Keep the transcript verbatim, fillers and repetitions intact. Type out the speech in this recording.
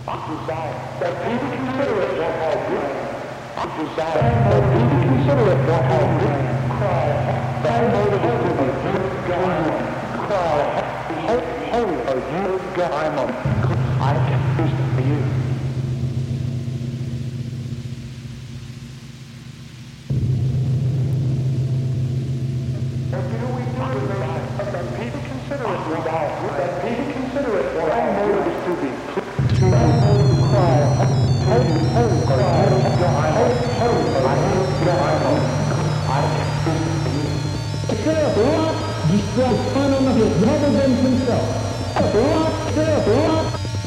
desire that people consider it what I do. Desire that people consider it what I do. Cry, thy motive is to be good. Cry, holy are you, God. I'm a